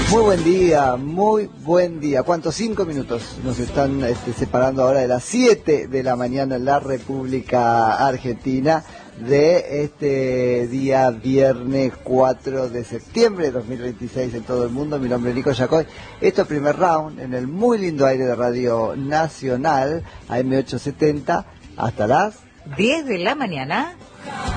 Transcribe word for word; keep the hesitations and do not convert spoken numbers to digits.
Muy buen día, muy buen día. ¿Cuántos? Cinco minutos nos están este, separando ahora de las siete de la mañana en la República Argentina de este día viernes cuatro de septiembre de dos mil veintiséis en todo el mundo. Mi nombre es Nico Yacoy. Esto es Primer Round en el muy lindo aire de Radio Nacional, A M ochocientos setenta, hasta las diez de la mañana.